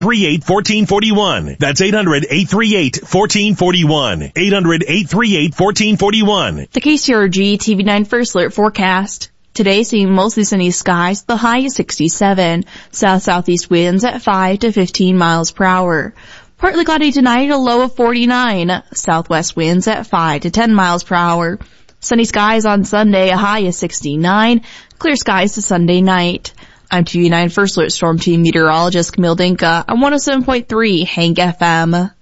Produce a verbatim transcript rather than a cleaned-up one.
three eight, one four four one. That's eight hundred, eight three eight, one four four one. eight hundred, eight three eight, one four four one. The K C R G T V nine First Alert forecast. Today seeing mostly sunny skies, the high is sixty-seven. South-southeast winds at five to fifteen miles per hour. Partly cloudy tonight, a low of forty-nine. Southwest winds at five to ten miles per hour. Sunny skies on Sunday, a high is sixty-nine. Clear skies to Sunday night. I'm T V nine First Alert Storm Team Meteorologist Camille Dinka on one oh seven point three Hank F M.